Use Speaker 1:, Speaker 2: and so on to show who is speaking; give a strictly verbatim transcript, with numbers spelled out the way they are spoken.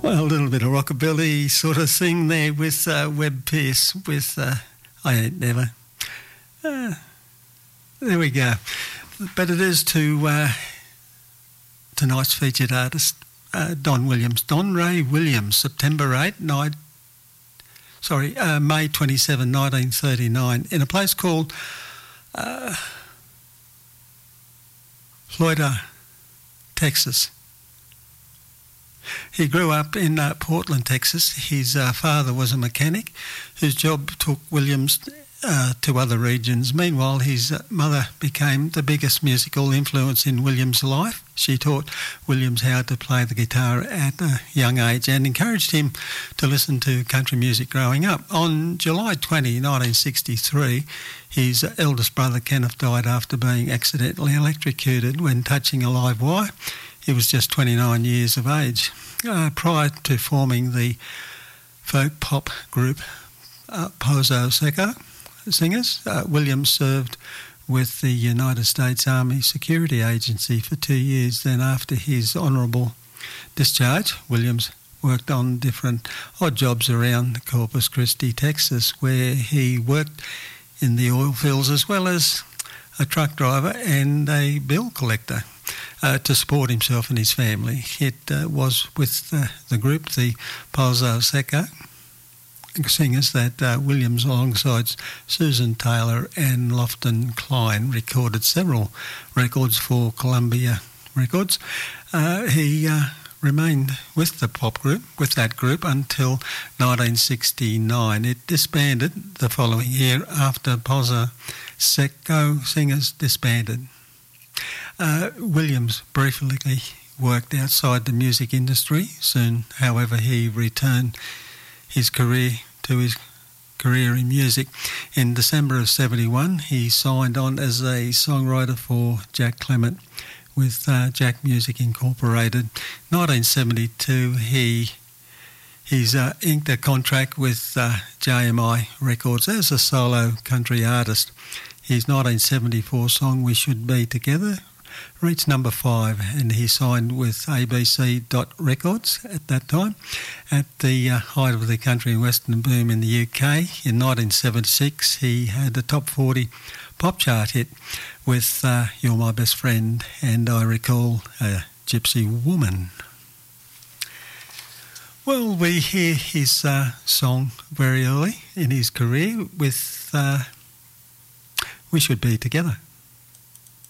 Speaker 1: Well, a little bit of rockabilly sort of thing there with uh, Webb Pierce with uh, I Ain't Never. Uh, there we go. But it is to uh, tonight's featured artist, uh, Don Williams. Don Ray Williams, September eighth, night, sorry, uh, May twenty-seventh, nineteen thirty-nine, in a place called uh, Florida, Texas. He grew up in uh, Portland, Texas. His uh, father was a mechanic whose job took Williams uh, to other regions. Meanwhile, his uh, mother became the biggest musical influence in Williams' life. She taught Williams how to play the guitar at a young age and encouraged him to listen to country music growing up. On July twentieth, nineteen sixty-three, his eldest brother Kenneth died after being accidentally electrocuted when touching a live wire. He was just twenty-nine years of age. Uh, prior to forming the folk pop group uh, Pozo Seco Singers, uh, Williams served with the United States Army Security Agency for two years. Then after his honourable discharge, Williams worked on different odd jobs around Corpus Christi, Texas, where he worked in the oil fields as well as a truck driver and a bill collector. Uh, to support himself and his family. It uh, was with uh, the group, the Pozo Seco Singers, that uh, Williams, alongside Susan Taylor and Lofton Klein, recorded several records for Columbia Records. Uh, he uh, remained with the pop group, with that group, until nineteen sixty-nine. It disbanded the following year after Pozo Seco Singers disbanded. Uh, Williams briefly worked outside the music industry. Soon, however, he returned his career to his career in music. In December of seventy-one, he signed on as a songwriter for Jack Clement with uh, Jack Music Incorporated. nineteen seventy-two, he he's uh, inked a contract with uh, J M I Records as a solo country artist. His nineteen seventy-four song, We Should Be Together, reached number five, and he signed with A B C Dot Records at that time. At the uh, height of the country and western boom in the U K, in nineteen seventy-six, he had a top forty pop chart hit with uh, You're My Best Friend and I Recall a Gypsy Woman. Well, we hear his uh, song very early in his career with uh, We Should Be Together.